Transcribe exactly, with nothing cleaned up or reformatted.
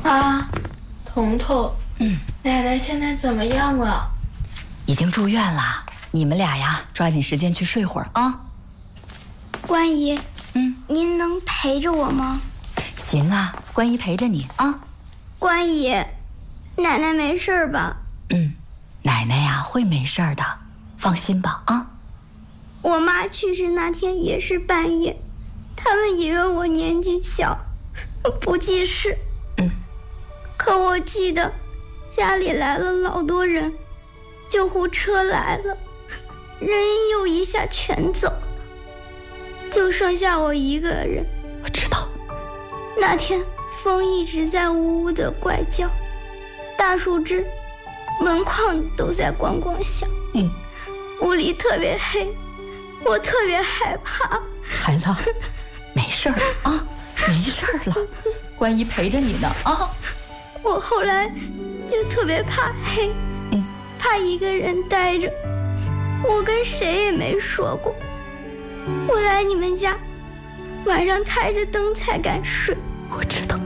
啊，彤彤， 嗯， 奶奶现在怎么样了？ 已经住院了。你们俩呀，抓紧时间去睡会儿啊。 关姨， 嗯， 您能陪着我吗？ 行啊，关姨陪着你啊。 关姨，奶奶没事吧？ 嗯，奶奶呀会没事的，放心吧啊。 我妈去世那天也是半夜，他们以为我年纪小，不记事。 嗯， 可我记得家里来了老多人，救护车来了，人又一下全走了，就剩下我一个人。 我知道， 那天风一直在呜呜的怪叫，大树枝、门框都在咣咣响。 嗯， 屋里特别黑，我特别害怕。 孩子，没事儿啊，没事儿了，关姨陪着你呢啊。 我后来就特别怕黑， 嗯， 怕一个人待着。我跟谁也没说过。我来你们家，晚上开着灯才敢睡。 我知道。